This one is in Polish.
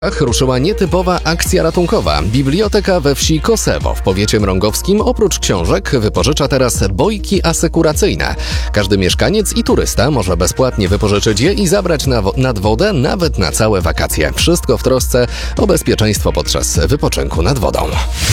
Ruszyła nietypowa akcja ratunkowa. Biblioteka we wsi Kosewo w powiecie mrągowskim oprócz książek wypożycza teraz bojki asekuracyjne. Każdy mieszkaniec i turysta może bezpłatnie wypożyczyć je i zabrać nad wodę nawet na całe wakacje. Wszystko w trosce o bezpieczeństwo podczas wypoczynku nad wodą.